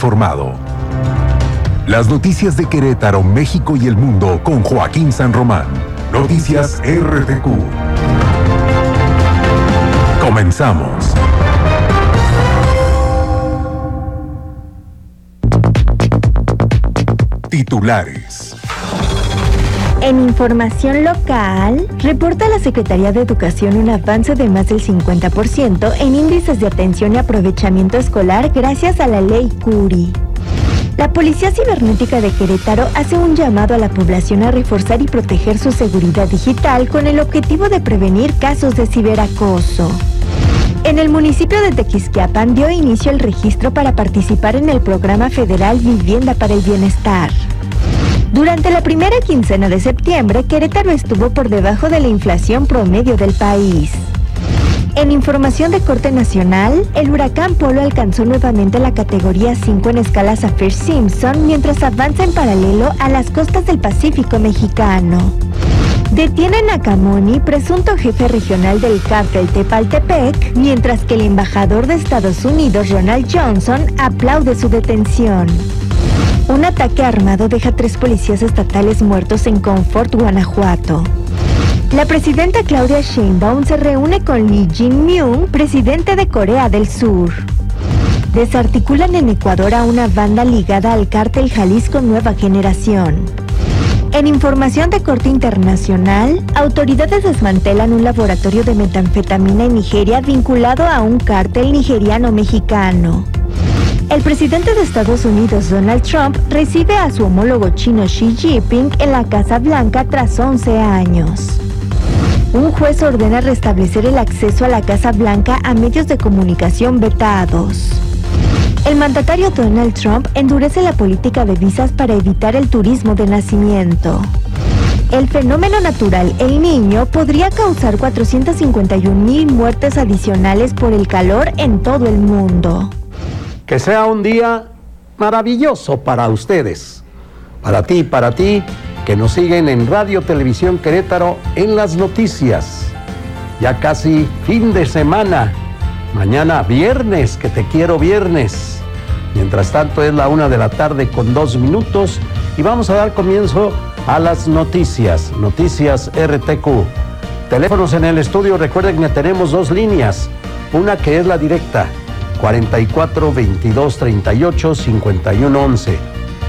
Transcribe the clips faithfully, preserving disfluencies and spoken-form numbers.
informado. Las noticias de Querétaro, México y el mundo con Joaquín San Román. Noticias R T Q. Comenzamos. Titulares. En información local, reporta la Secretaría de Educación un avance de más del cincuenta por ciento en índices de atención y aprovechamiento escolar gracias a la Ley Curi. La Policía Cibernética de Querétaro hace un llamado a la población a reforzar y proteger su seguridad digital con el objetivo de prevenir casos de ciberacoso. En el municipio de Tequisquiapan dio inicio el registro para participar en el programa federal Vivienda para el Bienestar. Durante la primera quincena de septiembre, Querétaro estuvo por debajo de la inflación promedio del país. En información de corte nacional, el huracán Polo alcanzó nuevamente la categoría cinco en escala Saffir-Simpson mientras avanza en paralelo a las costas del Pacífico mexicano. Detienen a Camoni, presunto jefe regional del cártel Tepaltepec, mientras que el embajador de Estados Unidos, Ronald Johnson, aplaude su detención. Un ataque armado deja tres policías estatales muertos en Confort, Guanajuato. La presidenta Claudia Sheinbaum se reúne con Lee Jae-myung, presidente de Corea del Sur. Desarticulan en Ecuador a una banda ligada al cártel Jalisco Nueva Generación. En información de corte internacional, autoridades desmantelan un laboratorio de metanfetamina en Nigeria vinculado a un cártel nigeriano-mexicano. El presidente de Estados Unidos, Donald Trump, recibe a su homólogo chino Xi Jinping en la Casa Blanca tras once años. Un juez ordena restablecer el acceso a la Casa Blanca a medios de comunicación vetados. El mandatario Donald Trump endurece la política de visas para evitar el turismo de nacimiento. El fenómeno natural El Niño podría causar cuatrocientas cincuenta y un mil muertes adicionales por el calor en todo el mundo. Que sea un día maravilloso para ustedes, para ti, para ti, que nos siguen en Radio Televisión Querétaro en las noticias. Ya casi fin de semana, mañana viernes, que te quiero viernes. Mientras tanto es la una de la tarde con dos minutos y vamos a dar comienzo a las noticias, noticias R T Q. Teléfonos en el estudio, recuerden que tenemos dos líneas, una que es la directa, cuarenta y cuatro, veintidós, treinta y ocho, cincuenta y uno, once.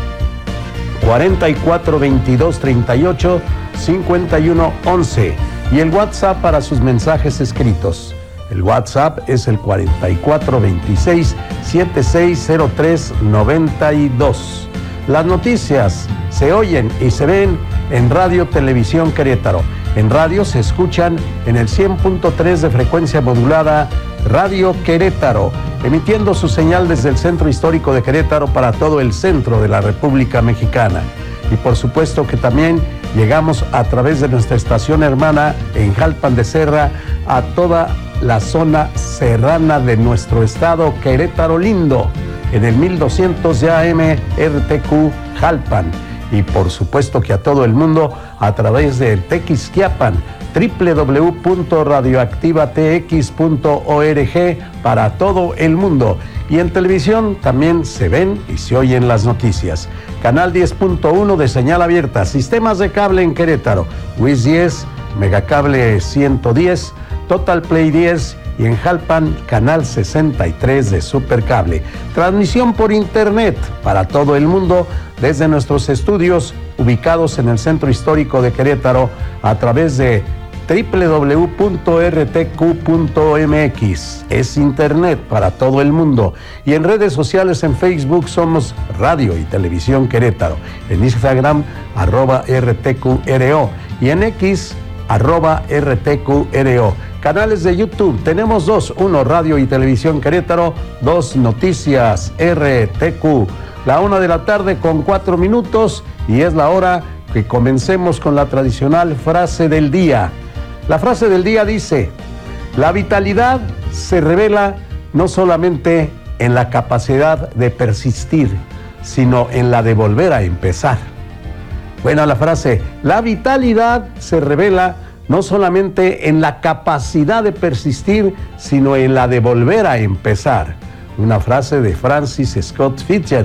cuarenta y cuatro, veintidós, treinta y ocho, cincuenta y uno, once. Y el WhatsApp para sus mensajes escritos. El WhatsApp es el cuarenta y cuatro, veintiséis, setenta y seis cero tres, noventa y dos. Las noticias se oyen y se ven en Radio Televisión Querétaro. En radio se escuchan en el cien punto tres de frecuencia modulada Radio Querétaro, emitiendo su señal desde el Centro Histórico de Querétaro para todo el centro de la República Mexicana. Y por supuesto que también llegamos a través de nuestra estación hermana en Jalpan de Serra a toda la zona serrana de nuestro estado, Querétaro lindo, en el mil doscientos de A M R T Q Jalpan. Y por supuesto que a todo el mundo a través de Tequisquiapan, doble u doble u doble u punto radioactiva t x punto org para todo el mundo. Y en televisión también se ven y se oyen las noticias. Canal diez punto uno de señal abierta, sistemas de cable en Querétaro, WIS diez, Megacable ciento diez, Total Play diez y en Jalpan, Canal sesenta y tres de Supercable. Transmisión por internet para todo el mundo desde nuestros estudios ubicados en el Centro Histórico de Querétaro a través de doble u doble u doble u punto r t q punto m x. Es internet para todo el mundo. Y en redes sociales, en Facebook somos Radio y Televisión Querétaro. En Instagram, arroba R T Q R O. Y en X, arroba R T Q R O. Canales de YouTube, tenemos dos. Uno, Radio y Televisión Querétaro. Dos, Noticias R T Q. La una de la tarde con cuatro minutos. Y es la hora que comencemos con la tradicional frase del día. La frase del día dice: la vitalidad se revela no solamente en la capacidad de persistir, sino en la de volver a empezar. Buena la frase. La vitalidad se revela no solamente en la capacidad de persistir, sino en la de volver a empezar. Una frase de Francis Scott Fitzgerald.